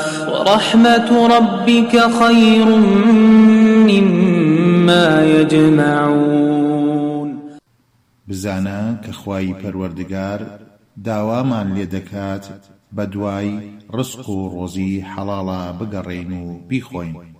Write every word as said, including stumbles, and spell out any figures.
ورحمة ربك خير مما يجمعون. بزانا كخواي پروردگار داوامان لێدەکات بەدوای ڕزق و ڕۆزی حەڵاڵە بگەڕێین و بیخۆین.